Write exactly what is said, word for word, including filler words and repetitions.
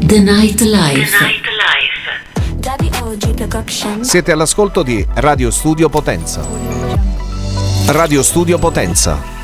The Night Life. Siete all'ascolto di Radio Studio Potenza. Radio Studio Potenza.